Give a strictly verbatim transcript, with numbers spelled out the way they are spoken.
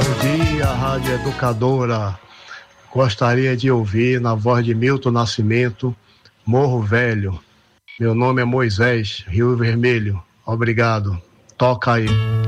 dia, Rádio Educadora. Gostaria de ouvir na voz de Milton Nascimento, Morro Velho. Meu nome é Moisés, Rio Vermelho. Obrigado. Toca aí.